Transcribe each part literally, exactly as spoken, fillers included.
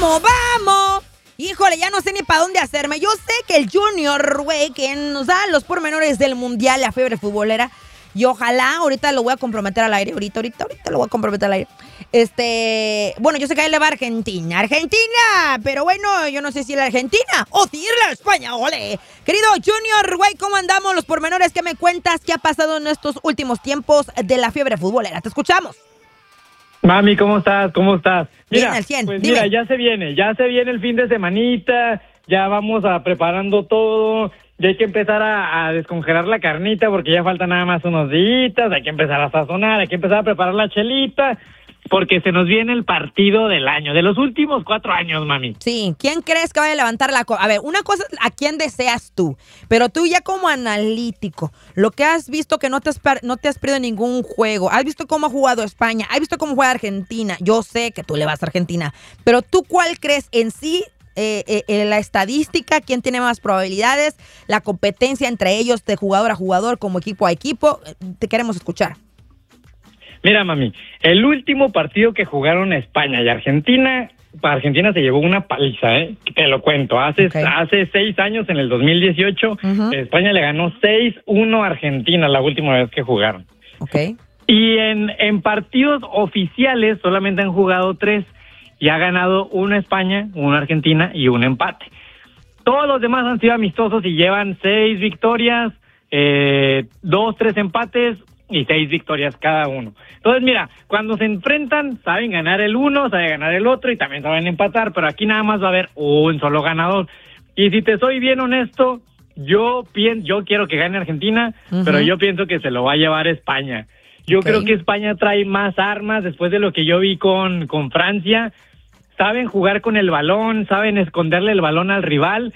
¡Vamos! Híjole, ya no sé ni para dónde hacerme. Yo sé que el Junior, güey, que nos da los pormenores del Mundial, la fiebre futbolera. Y ojalá, ahorita lo voy a comprometer al aire. Ahorita, ahorita, ahorita lo voy a comprometer al aire. Este, bueno, yo sé que a él le va a Argentina. ¡Argentina! Pero bueno, yo no sé si la Argentina o si la España, ole. Querido Junior, güey, ¿cómo andamos? Los pormenores, ¿qué me cuentas? ¿Qué ha pasado en estos últimos tiempos de la fiebre futbolera? Te escuchamos. Mami, ¿cómo estás? ¿Cómo estás? Mira, Bien, al cien. pues Dime. mira, ya se viene, ya se viene el fin de semanita, ya vamos a preparando todo, ya hay que empezar a, a descongelar la carnita porque ya faltan nada más unos días, hay que empezar a sazonar, hay que empezar a preparar la chelita, porque se nos viene el partido del año, de los últimos cuatro años, mami. Sí, ¿quién crees que vaya a levantar la copa? A ver, una cosa es a quién deseas tú, pero tú ya como analítico, lo que has visto que no te has, per- no te has perdido ningún juego, has visto cómo ha jugado España, has visto cómo juega Argentina, yo sé que tú le vas a Argentina, pero ¿tú cuál crees en sí? Eh, eh, eh, la estadística, quién tiene más probabilidades, la competencia entre ellos de jugador a jugador, como equipo a equipo, te queremos escuchar. Mira, mami, el último partido que jugaron España y Argentina, Argentina se llevó una paliza, ¿eh? Te lo cuento, hace, Okay. hace seis años, en el dos mil dieciocho, Uh-huh. España le ganó seis uno a Argentina la última vez que jugaron. Ok. Y en, en partidos oficiales solamente han jugado tres y ha ganado una España, una Argentina y un empate. Todos los demás han sido amistosos y llevan seis victorias, eh, dos, tres empates y seis victorias cada uno. Entonces, mira, cuando se enfrentan, saben ganar el uno, saben ganar el otro y también saben empatar, pero aquí nada más va a haber un solo ganador. Y si te soy bien honesto, yo pienso, yo quiero que gane Argentina, Uh-huh. pero yo pienso que se lo va a llevar España. Yo Ok. creo que España trae más armas después de lo que yo vi con, con Francia. Saben jugar con el balón, saben esconderle el balón al rival.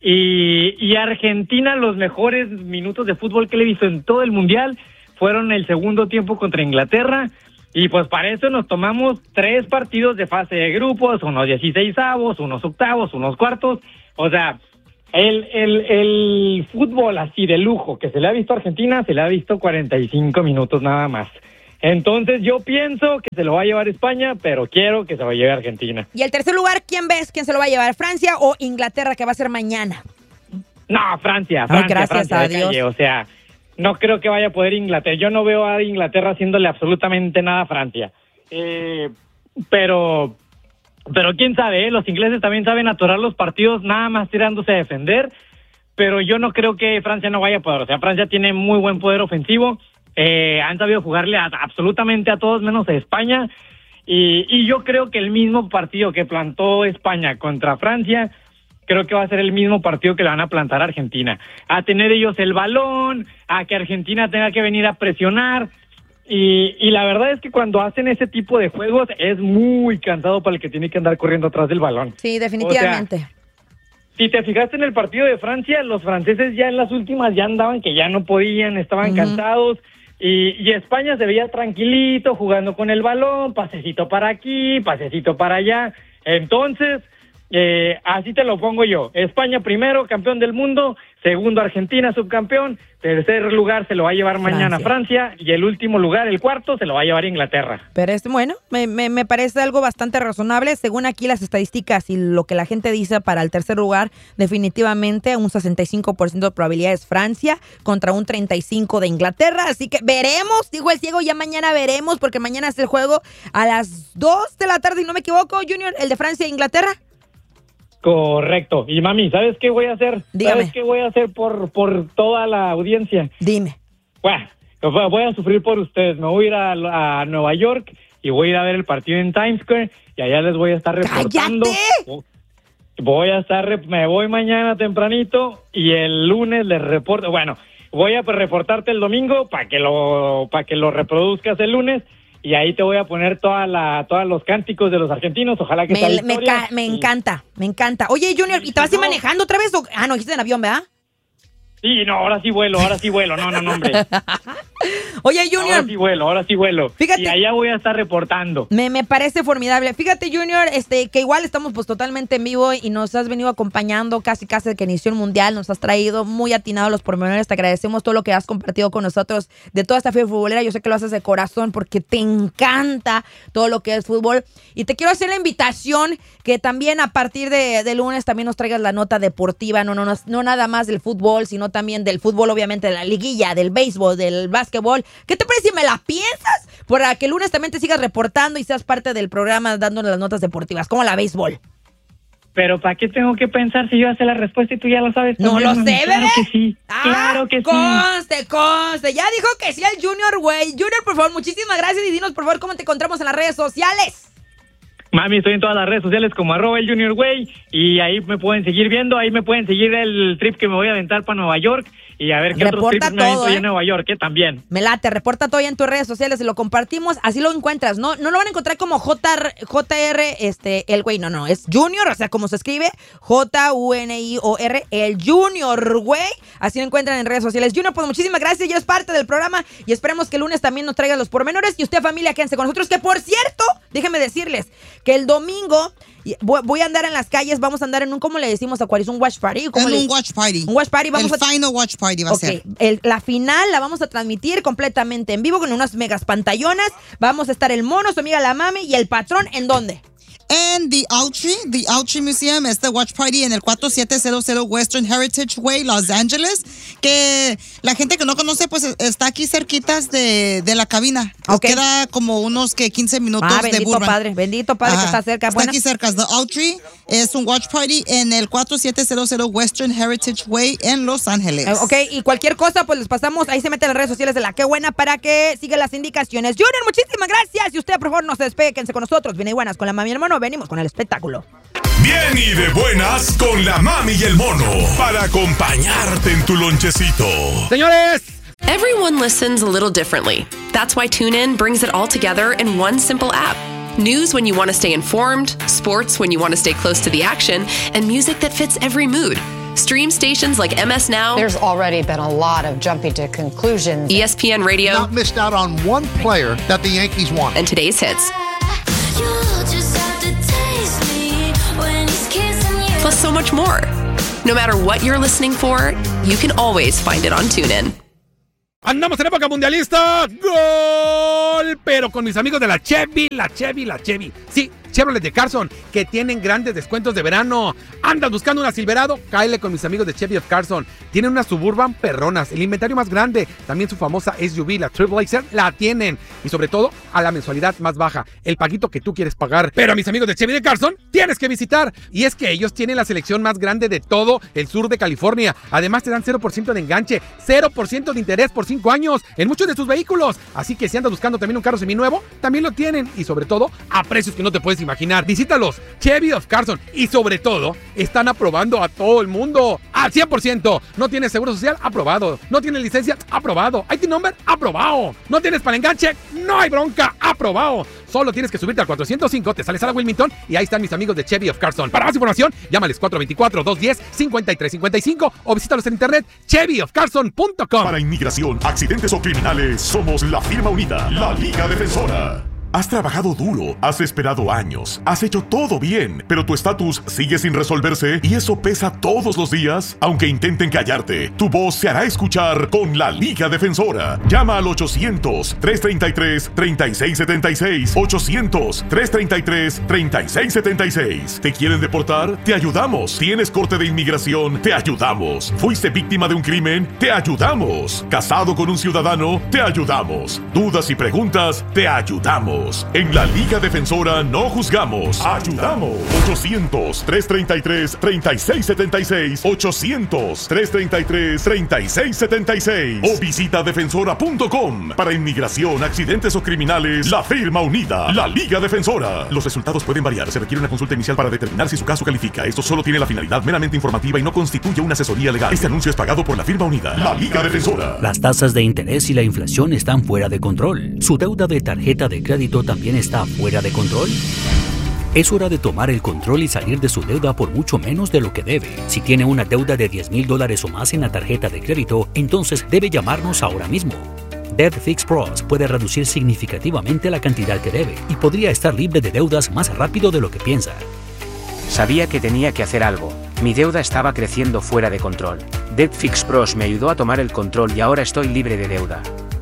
Y, y Argentina, los mejores minutos de fútbol que le he visto en todo el Mundial fueron el segundo tiempo contra Inglaterra. Y pues para eso nos tomamos tres partidos de fase de grupos, unos dieciseisavos, unos octavos, unos cuartos. O sea, el, el, el fútbol así de lujo que se le ha visto a Argentina, se le ha visto cuarenta y cinco minutos nada más. Entonces yo pienso que se lo va a llevar España, pero quiero que se lo lleve Argentina. Y el tercer lugar, ¿quién ves? ¿Quién se lo va a llevar? ¿Francia o Inglaterra, que va a ser mañana? No, Francia, Ay, Francia, gracias Francia, a de Dios. calle, o sea, no creo que vaya a poder Inglaterra. Yo no veo a Inglaterra haciéndole absolutamente nada a Francia. Eh, pero, pero quién sabe, ¿eh? Los ingleses también saben atorar los partidos nada más tirándose a defender, pero yo no creo que Francia no vaya a poder. O sea, Francia tiene muy buen poder ofensivo. Eh, han sabido jugarle a, absolutamente a todos menos a España y, y yo creo que el mismo partido que plantó España contra Francia, creo que va a ser el mismo partido que le van a plantar a Argentina, a tener ellos el balón, a que Argentina tenga que venir a presionar y, y la verdad es que cuando hacen ese tipo de juegos es muy cansado para el que tiene que andar corriendo atrás del balón. Sí, definitivamente. O sea, si te fijaste en el partido de Francia, los franceses ya en las últimas ya andaban que ya no podían, estaban Ujú. cansados. Y, y España se veía tranquilito, jugando con el balón, pasecito para aquí, pasecito para allá. Entonces, eh, así te lo pongo yo. España primero, campeón del mundo. Segundo, Argentina, subcampeón. Tercer lugar se lo va a llevar mañana Francia. Y el último lugar, el cuarto, se lo va a llevar Inglaterra. Pero es bueno, me, me, me parece algo bastante razonable. Según aquí las estadísticas y lo que la gente dice para el tercer lugar, definitivamente un sesenta y cinco por ciento de probabilidades Francia contra un treinta y cinco por ciento de Inglaterra. Así que veremos, digo el ciego, ya mañana veremos, porque mañana es el juego a las dos de la tarde, si no me equivoco, Junior, el de Francia e Inglaterra. Correcto. Y mami, ¿sabes qué voy a hacer? Dígame. ¿Sabes qué voy a hacer por, por toda la audiencia? Dime. Bueno, voy a sufrir por ustedes. Me voy a ir a, a Nueva York y voy a ir a ver el partido en Times Square y allá les voy a estar reportando. ¡Cállate! Voy a estar, re- me voy mañana tempranito y el lunes les reporto. Bueno, voy a pues, reportarte el domingo para que lo para que lo reproduzcas el lunes. Y ahí te voy a poner toda la, todos los cánticos de los argentinos. Ojalá que sea Me, me, victoria. ca- me Y- encanta, me encanta. Oye, Junior, ¿y te vas a ir No. manejando otra vez? O- ah, no, dijiste en avión, ¿verdad? Sí, no, ahora sí vuelo, ahora sí vuelo. No, no, no, hombre. Oye, Junior. Ahora sí vuelo, ahora sí vuelo. Fíjate, y allá voy a estar reportando. Me, me parece formidable. Fíjate, Junior, este, que igual estamos pues totalmente en vivo y nos has venido acompañando casi casi desde que inició el Mundial. Nos has traído muy atinado los pormenores. Te agradecemos todo lo que has compartido con nosotros de toda esta fiebre futbolera. Yo sé que lo haces de corazón porque te encanta todo lo que es fútbol. Y te quiero hacer la invitación que también a partir de, de lunes también nos traigas la nota deportiva. No, no, no, no nada más del fútbol, sino también del fútbol, obviamente, de la liguilla, del béisbol, del básquetbol. ¿Qué te parece si me la piensas? Para que el lunes también te sigas reportando y seas parte del programa dándonos las notas deportivas, como la béisbol. Pero ¿para qué tengo que pensar si yo ya sé la respuesta y tú ya lo sabes? No lo sé, bebé. Claro que sí, ah, claro que conste, sí. Conste, conste. Ya dijo que sí el Junior, güey. Junior, por favor, muchísimas gracias y dinos, por favor, cómo te encontramos en las redes sociales. Mami, estoy en todas las redes sociales como arroba el Junior Güey y ahí me pueden seguir viendo, ahí me pueden seguir el trip que me voy a aventar para Nueva York y a ver qué reporta otros trips me todo, avento ¿eh? yo en Nueva York, que también. Me late, reporta todo ya en tus redes sociales y lo compartimos, así lo encuentras. No, no lo van a encontrar como J R, J R este, el güey, no, no, es Junior, o sea, como se escribe, J U N I O R, el Junior Güey, así lo encuentran en redes sociales. Junior, pues muchísimas gracias, ya es parte del programa y esperemos que el lunes también nos traiga los pormenores y usted, familia, quédense con nosotros, que por cierto, déjenme decirles que el domingo voy a andar en las calles, vamos a andar en un, ¿cómo le decimos a Cuaris? Un watch party. En le... un watch party. Un watch party. Vamos el a... final watch party va okay. a ser. El, la final la vamos a transmitir completamente en vivo con unas megas pantallonas. Vamos a estar el mono, su amiga la mami y el patrón. ¿En dónde? En The Autry, The Autry Museum, este watch party en el cuatro siete cero cero Western Heritage Way, Los Ángeles, que la gente que no conoce, pues está aquí cerquitas de, de la cabina. Okay. Queda como unos que quince minutos ah, de bendito Burbank. padre, bendito padre. Ajá. Que está cerca. Está bueno. Aquí cerca. The Autry es un watch party en el cuatro siete cero cero Western Heritage Way en Los Ángeles. Ok, y cualquier cosa, pues les pasamos, ahí se meten las redes sociales de La Qué Buena para que sigan las indicaciones. Junior, muchísimas gracias. Y usted, por favor, no se despegue, quédense con nosotros. Viene buenas con la mami y el mono. Venimos con el espectáculo. Bien y de buenas con la mami y el mono para acompañarte en tu lonchecito. Señores, everyone listens a little differently. That's why TuneIn brings it all together in one simple app. News when you want to stay informed, sports when you want to stay close to the action, and music that fits every mood. Stream stations like M S Now. There's already been a lot of jumping to conclusions. E S P N Radio. Not missed out on one player that the Yankees want. And today's hits. Plus so much more. No matter what you're listening for, you can always find it on TuneIn. Andamos en época mundialista. ¡Gol! Pero con mis amigos de la Chevy, la Chevy, la Chevy. Sí, Chevrolet de Carson, que tienen grandes descuentos de verano. ¿Andas buscando una Silverado? Cáele con mis amigos de Chevy of Carson. Tienen unas Suburban perronas, el inventario más grande. También su famosa S U V, la Trailblazer, la tienen. Y sobre todo, a la mensualidad más baja. El paguito que tú quieres pagar. Pero a mis amigos de Chevy de Carson, tienes que visitar. Y es que ellos tienen la selección más grande de todo el sur de California. Además, te dan cero por ciento de enganche, cero por ciento de interés por cinco años en muchos de sus vehículos. Así que si andas buscando también un carro seminuevo, también lo tienen. Y sobre todo, a precios que no te puedes imaginar. Visítalos, Chevy of Carson. Y sobre todo, están aprobando a todo el mundo al cien por ciento. ¿No tienes seguro social? Aprobado. ¿No tienes licencia? Aprobado. ¿I T number? Aprobado. ¿No tienes para enganche? No hay bronca. Aprobado. Solo tienes que subirte al cuatrocientos cinco, te sales a la Wilmington y ahí están mis amigos de Chevy of Carson. Para más información, llámales cuatro dos cuatro, dos uno cero, cinco tres cinco cinco o visítalos en internet chevy of carson punto com. Para inmigración, accidentes o criminales, somos la firma unida, la Liga Defensora. Has trabajado duro, has esperado años, has hecho todo bien, pero tu estatus sigue sin resolverse y eso pesa todos los días. Aunque intenten callarte, tu voz se hará escuchar con la Liga Defensora. Llama al ochocientos, trescientos treinta y tres, treinta y seis setenta y seis. ochocientos, trescientos treinta y tres, treinta y seis setenta y seis. ¿Te quieren deportar? Te ayudamos. ¿Tienes corte de inmigración? Te ayudamos. ¿Fuiste víctima de un crimen? Te ayudamos. ¿Casado con un ciudadano? Te ayudamos. ¿Dudas y preguntas? Te ayudamos. En la Liga Defensora no juzgamos, ayudamos. ochocientos, trescientos treinta y tres, treinta y seis setenta y seis. ochocientos, trescientos treinta y tres, treinta y seis setenta y seis. O visita defensora punto com. Para inmigración, accidentes o criminales, la firma unida, la Liga Defensora. Los resultados pueden variar. Se requiere una consulta inicial para determinar si su caso califica. Esto solo tiene la finalidad meramente informativa y no constituye una asesoría legal. Este anuncio es pagado por la firma unida, la Liga Defensora. Las tasas de interés y la inflación están fuera de control. ¿Su deuda de tarjeta de crédito también está fuera de control? Es hora de tomar el control y salir de su deuda por mucho menos de lo que debe. Si tiene una deuda de diez mil dólares o más en la tarjeta de crédito, entonces debe llamarnos ahora mismo. Debt Fix Pros puede reducir significativamente la cantidad que debe y podría estar libre de deudas más rápido de lo que piensa. Sabía que tenía que hacer algo. Mi deuda estaba creciendo fuera de control. Debt Fix Pros me ayudó a tomar el control y ahora estoy libre de deuda.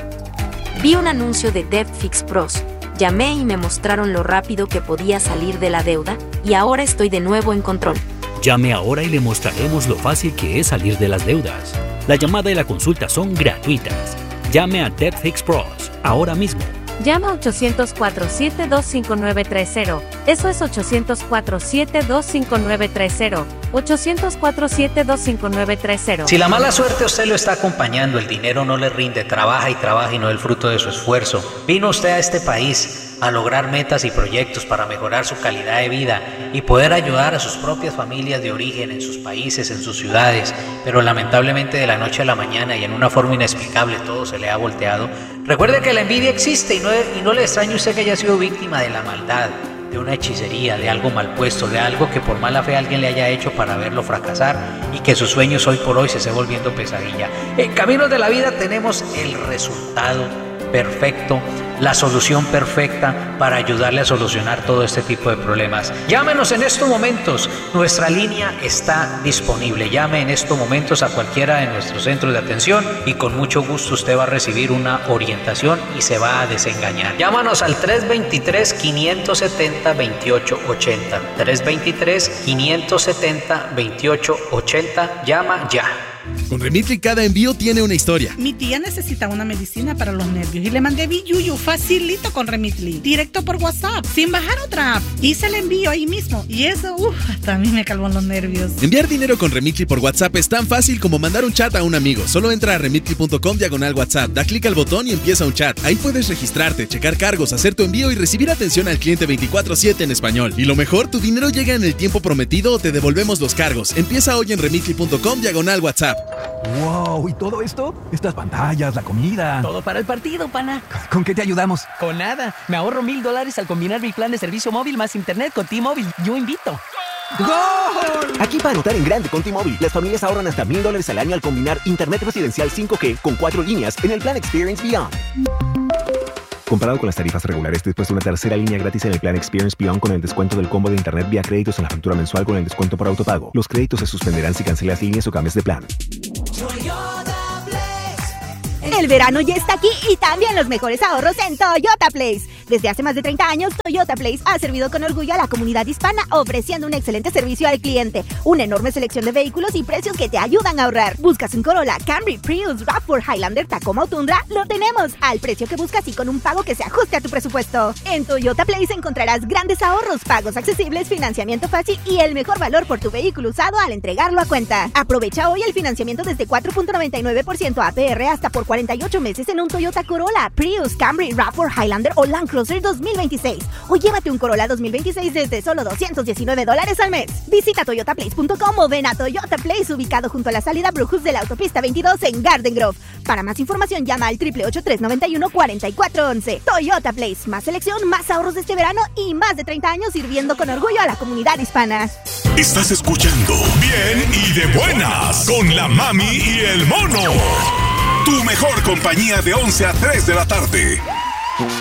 Vi un anuncio de Debt Fix Pros. Llamé y me mostraron lo rápido que podía salir de la deuda, y ahora estoy de nuevo en control. Llame ahora y le mostraremos lo fácil que es salir de las deudas. La llamada y la consulta son gratuitas. Llame a Debt Fix Pros ahora mismo. Llama a ochocientos cuatro, siete dos cinco nueve tres cero. Eso es ochocientos cuatro, siete dos cinco nueve tres cero. ochocientos cuatro, siete dos cinco nueve tres cero. Si la mala suerte a usted lo está acompañando, el dinero no le rinde, trabaja y trabaja y no es el fruto de su esfuerzo. Vino usted a este país a lograr metas y proyectos para mejorar su calidad de vida y poder ayudar a sus propias familias de origen en sus países, en sus ciudades, pero lamentablemente de la noche a la mañana y en una forma inexplicable todo se le ha volteado. Recuerde que la envidia existe y no, y no le extrañe usted que haya sido víctima de la maldad, de una hechicería, de algo mal puesto, de algo que por mala fe alguien le haya hecho para verlo fracasar y que sus sueños hoy por hoy se esté volviendo pesadilla. En Caminos de la Vida tenemos el resultado perfecto, la solución perfecta para ayudarle a solucionar todo este tipo de problemas. Llámenos en estos momentos, nuestra línea está disponible. Llame en estos momentos a cualquiera de nuestros centros de atención y con mucho gusto usted va a recibir una orientación y se va a desengañar. Llámanos al tres dos tres, cinco siete cero, dos ocho ocho cero. tres dos tres, cinco siete cero, dos ocho ocho cero. Llama ya. Con Remitly cada envío tiene una historia. Mi tía necesita una medicina para los nervios y le mandé Biyuyu facilito con Remitly, directo por WhatsApp, sin bajar otra app. Hice el envío ahí mismo y eso, uff, hasta a mí me calmó los nervios. Enviar dinero con Remitly por WhatsApp es tan fácil como mandar un chat a un amigo. Solo entra a remitly punto com diagonal WhatsApp, da clic al botón y empieza un chat. Ahí puedes registrarte, checar cargos, hacer tu envío y recibir atención al cliente veinticuatro siete en español. Y lo mejor, tu dinero llega en el tiempo prometido o te devolvemos los cargos. Empieza hoy en remitly punto com diagonal WhatsApp. ¡Wow! ¿Y todo esto? Estas pantallas, la comida... Todo para el partido, pana. ¿Con qué te ayudamos? Con nada. Me ahorro mil dólares al combinar mi plan de servicio móvil más internet con T-Mobile. Yo invito. ¡Gol! Aquí para anotar en grande con T-Mobile, las familias ahorran hasta mil dólares al año al combinar internet residencial cinco G con cuatro líneas en el plan Experience Beyond. Comparado con las tarifas regulares, después de una tercera línea gratis en el plan Experience Beyond con el descuento del combo de internet vía créditos en la factura mensual con el descuento por autopago. Los créditos se suspenderán si cancelas líneas o cambias de plan. El verano ya está aquí y también los mejores ahorros en Toyota Place. Desde hace más de treinta años, Toyota Place ha servido con orgullo a la comunidad hispana, ofreciendo un excelente servicio al cliente, una enorme selección de vehículos y precios que te ayudan a ahorrar. ¿Buscas un Corolla, Camry, Prius, RAV cuatro, Highlander, Tacoma o Tundra? Lo tenemos al precio que buscas y con un pago que se ajuste a tu presupuesto. En Toyota Place encontrarás grandes ahorros, pagos accesibles, financiamiento fácil y el mejor valor por tu vehículo usado al entregarlo a cuenta. Aprovecha hoy el financiamiento desde cuatro punto noventa y nueve por ciento A P R hasta por cuarenta y ocho meses en un Toyota Corolla, Prius, Camry, RAV cuatro, Highlander o Land Cruiser dos mil veintiséis. O llévate un Corolla dos mil veintiséis desde solo doscientos diecinueve dólares al mes. Visita toyota place punto com o ven a Toyota Place, ubicado junto a la salida Brutus de la autopista veintidós en Garden Grove. Para más información llama al ocho ocho ocho, tres nueve uno, cuatro cuatro uno uno. Toyota Place, más selección, más ahorros de este verano y más de treinta años sirviendo con orgullo a la comunidad hispana. Estás escuchando Bien y de Buenas con la Mami y el Mono. Tu mejor compañía de once a tres de la tarde.